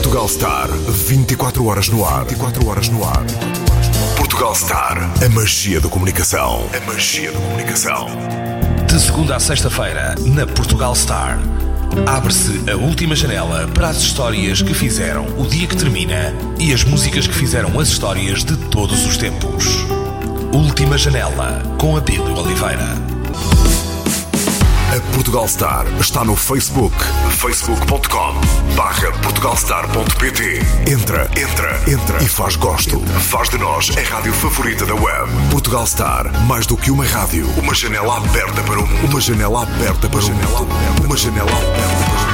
Portugal Star, 24 horas no ar. 24 horas no ar. Portugal Star, a magia da comunicação. A magia da comunicação. De segunda a sexta-feira, na Portugal Star, abre-se a última janela para as histórias que fizeram o dia que termina e as músicas que fizeram as histórias de todos os tempos. Última janela, com Abílio Oliveira. A Portugal Star está no Facebook, facebook.com/portugalstar.pt. Entra e faz gosto. Faz de nós a rádio favorita da web. Portugal Star, mais do que uma rádio, uma janela aberta para o mundo. Uma janela aberta para o mundo. Uma janela aberta para o mundo.